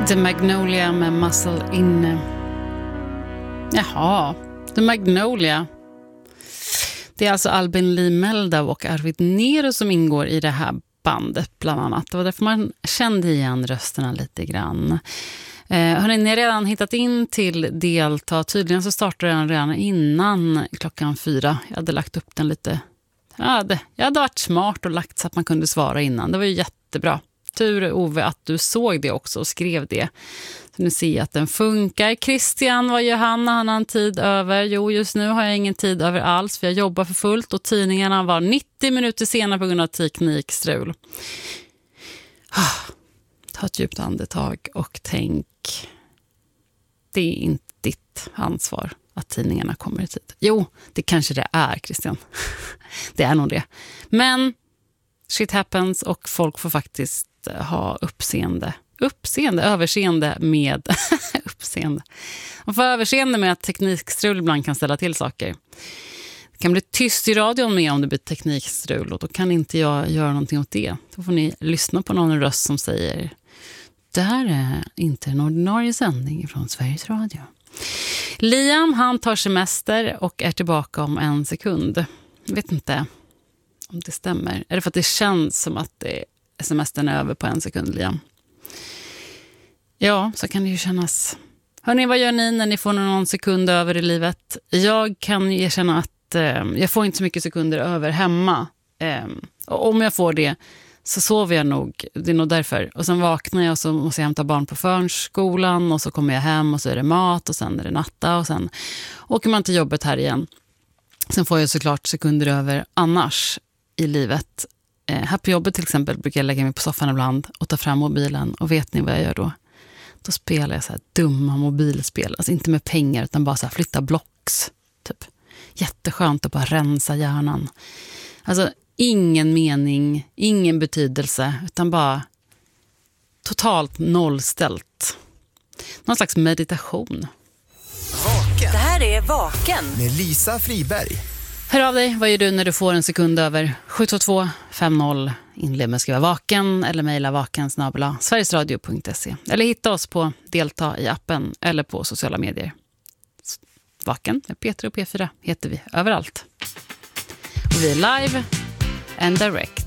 The Magnolia med Muscle In. Jaha, The Magnolia. Det är alltså Albin Lee Meldau och Arvid Nero som ingår i det här bandet bland annat. Det var därför man kände igen rösterna lite grann. Hörrni, ni har redan hittat in till delta. Tydligen så startade den redan innan 4:00. Jag hade lagt upp den lite. Jag hade varit smart och lagt så att man kunde svara innan. Det var ju jättebra. Tur, Ove, att du såg det också och skrev det. Så nu ser jag att den funkar. Christian, vad gör han när han har en tid över? Jo, just nu har jag ingen tid över alls för jag jobbar för fullt och tidningarna var 90 minuter senare på grund av teknikstrul. Ta ett djupt andetag och tänk. Det är inte ditt ansvar att tidningarna kommer i tid. Jo, det kanske det är, Christian. Det är nog det. Men shit happens och folk får faktiskt ha överseende med uppseende. Man får överseende med att teknikstrul ibland kan ställa till saker. Det kan bli tyst i radion med om det blir teknikstrul och då kan inte jag göra någonting åt det. Då får ni lyssna på någon röst som säger det här är inte en ordinarie sändning från Sveriges Radio. Liam, han tar semester och är tillbaka om 1 sekund. Jag vet inte om det stämmer. Är det för att det känns som att semestern är över på 1 sekund, Liam? Ja, så kan det ju kännas. Hörrni, vad gör ni när ni får någon sekund över i livet? Jag kan ju känna att jag får inte så mycket sekunder över hemma. Och om jag får det så sover jag nog. Det är nog därför. Och sen vaknar jag och så måste jag hämta barn på förskolan och så kommer jag hem och så är det mat och sen är det natta och sen åker man till jobbet här igen. Sen får jag såklart sekunder över annars i livet. Här på jobbet till exempel brukar jag lägga mig på soffan ibland och ta fram mobilen. Och vet ni vad jag gör då? Då spelar jag så här dumma mobilspel. Alltså inte med pengar utan bara så här flytta blocks. Typ. Jätteskönt att bara rensa hjärnan. Alltså ingen mening, ingen betydelse utan bara totalt nollställt. Någon slags meditation. Vaken. Det här är Vaken med Lisa Friberg. Hör av dig, vad gör du när du får en sekund över? 722-50, inled med skriva vaken eller mejla vaken@sverigesradio.se. Eller hitta oss på delta i appen eller på sociala medier. Vaken med Peter och P4 heter vi överallt. Och vi är live and direct.